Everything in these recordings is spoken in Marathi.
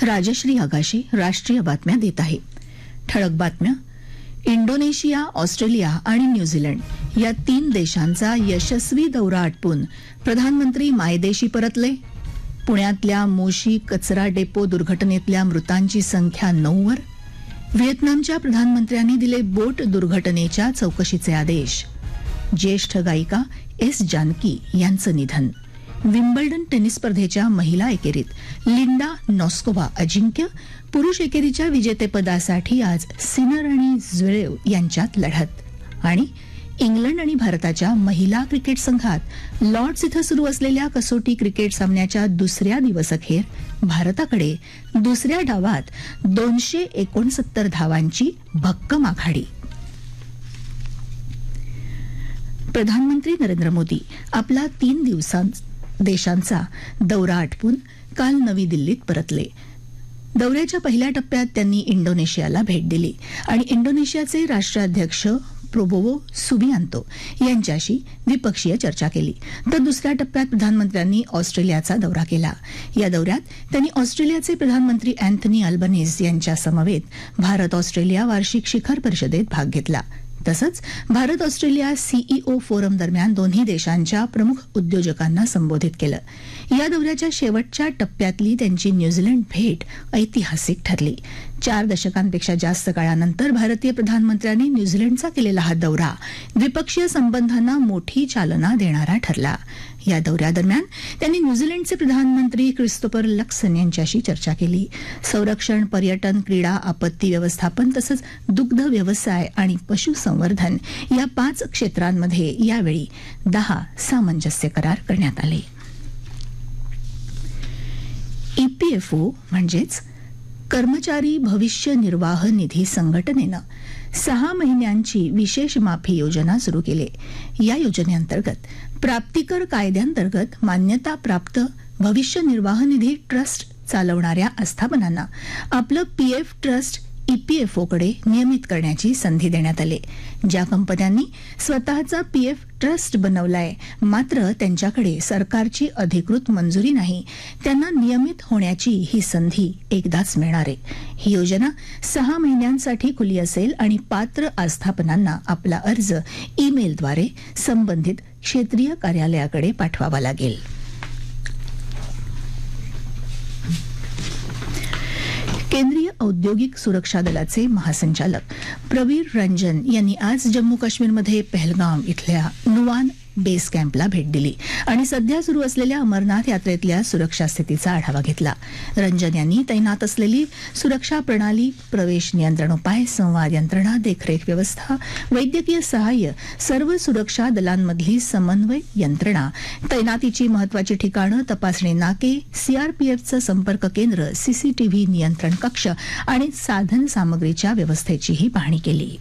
राजश्री आगाशे राष्ट्रीय बातम्या देत आहे. ठळक बातम्या. इंडोनेशिया, ऑस्ट्रेलिया आणि न्यूझीलंड या 3 देशांचा यशस्वी दौरा आटपून प्रधानमंत्री मायदेशी परतले. पुण्यातल्या मोशी कचरा डेपो दुर्घटनेतल्या मृतांची संख्या 9 वर. व्हिएतनामच्या प्रधानमंत्र्यांनी दिले बोट दुर्घटनेच्या चौकशीचे आदेश. ज्येष्ठ गायिका एस जानकी यांचं निधन. विम्बल्डन टेनिस स्पर्धेच्या महिला एकेरीत लिंडा नॉस्कोवा अजिंक्य. पुरुष एकेरीच्या विजेतेपदासाठी आज सिनर आणि झ्वेरेव यांच्यात लढत. आणि इंग्लंड आणि भारताच्या महिला क्रिकेट संघात लॉर्ड्स इथं सुरू असलेल्या कसोटी क्रिकेट सामन्याच्या दुसऱ्या दिवसअखेर भारताकडे दुसऱ्या डावात 269 धावांची भक्कम आघाडी. प्रधानमंत्री नरेंद्र मोदी आपला 3 देशांचा दौरा आटपून काल नवी दिल्लीत परतले. दौऱ्याच्या पहिल्या टप्प्यात त्यांनी इंडोनेशियाला भेट दिली आणि इंडोनेशियाचे राष्ट्राध्यक्ष प्रोबोवो सुबियांतो यांच्याशी द्विपक्षीय चर्चा केली. तर दुसऱ्या टप्प्यात प्रधानमंत्र्यांनी ऑस्ट्रेलियाचा दौरा केला. या दौऱ्यात त्यांनी ऑस्ट्रेलियाचे प्रधानमंत्री अँथनी अल्बनीज यांच्या समवेत भारत ऑस्ट्रेलिया वार्षिक शिखर परिषदेत भाग घेतला. तसंच भारत ऑस्ट्रेलिया सीईओ फोरम दरम्यान दोन्ही देशांच्या प्रमुख उद्योजकांना संबोधित केलं. या दौऱ्याच्या शेवटच्या टप्प्यातली त्यांची न्यूझीलंड भेट ऐतिहासिक ठरली. 4 दशकांपेक्षा जास्त काळानंतर भारतीय प्रधानमंत्र्यांनी न्यूझीलंडचा केलेला हा दौरा द्विपक्षीय संबंधांना मोठी चालना देणारा ठरला. या दौऱ्यादरम्यान त्यांनी न्यूझीलंडचे प्रधानमंत्री क्रिस्तोफर लक्सन यांच्याशी चर्चा केली. संरक्षण, पर्यटन, क्रीडा, आपत्ती व्यवस्थापन तसंच दुग्ध व्यवसाय आणि पशुसंवर्धन या 5 क्षेत्रांमध्ये यावेळी 10 सामंजस्य करार करण्यात आले. ईपीएफओ म्हणजेच कर्मचारी भविष्य निर्वाह निधी संघटनेनं 6 महिन्यांची विशेष माफी योजना सुरू केली. या योजनेअंतर्गत प्राप्तिकर कायद्यांतर्गत मान्यताप्राप्त भविष्य निर्वाह निधी ट्रस्ट चालवणाऱ्या आस्थापनांना आपलं पीएफ ट्रस्ट ईपीएफओकडे नियमित करण्याची संधी देण्यात आली. ज्या कंपन्यांनी स्वतःचा पीएफ ट्रस्ट बनवलाय मात्र त्यांच्याकडे सरकारची अधिकृत मंजुरी नाही त्यांना नियमित होण्याची ही संधी एकदाच मिळणार आहे. ही योजना 6 महिन्यांसाठी खुली असेल आणि पात्र आस्थापनांना आपला अर्ज ईमेलद्वारे संबंधित क्षेत्रीय कार्यालयाकडे पाठवावा लागेल. केंद्रीय औद्योगिक सुरक्षा दलाचे महासंचालक प्रवीर रंजन यांनी आज जम्मू काश्मीरमध्ये पहलगाम इथल्या नुवान बेस कॅम्पला भेट दिली आणि सध्या सुरू असलेल्या अमरनाथ यात्रेतल्या सुरक्षा स्थितीचा आढावा घेतला. रंजन यांनी तैनात असलेली सुरक्षा प्रणाली, प्रवेश नियंत्रण उपाय, संवाद यंत्रणा, देखरेख व्यवस्था, वैद्यकीय सहाय्य, सर्व सुरक्षा दलांमधली समन्वय यंत्रणा, तैनातीची महत्वाची ठिकाणं, तपासणी नाके, सीआरपीएफचं संपर्क केंद्र, सीसीटीव्ही नियंत्रण कक्ष आणि साधन सामग्रीच्या व्यवस्थेचीही पाहणी केली.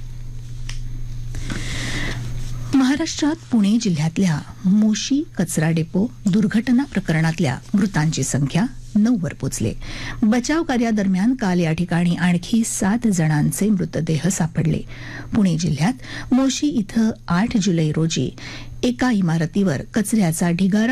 महाराष्ट्रात पुणे जिल्ह्यातल्या मोशी कचरा डेपो दुर्घटना प्रकरणातल्या मृतांची संख्या 9 वर पोचली. बचाव कार्यादरम्यान काल या ठिकाणी आणखी 7 जणांचे मृतदेह सापडले. पुणे जिल्ह्यात मोशी इथं 8 जुलै रोजी एका इमारतीवर कचऱ्याचा ढिगारा